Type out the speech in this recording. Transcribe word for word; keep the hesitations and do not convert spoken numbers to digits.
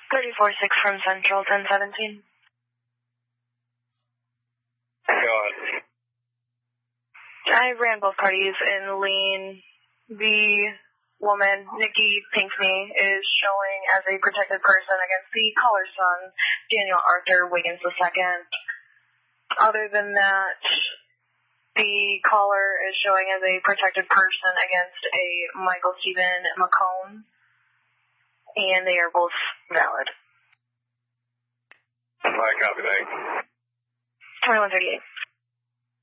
thirty-four six from Central, ten seventeen. Go ahead. I ran both parties in lane. The woman, Nikki Pinkney, is showing as a protected person against the caller's son, Daniel Arthur Wiggins the second. Other than that, the caller is showing as a protected person against a Michael Stephen McCone, and they are both valid. All right, copy that. twenty-one thirty-eight.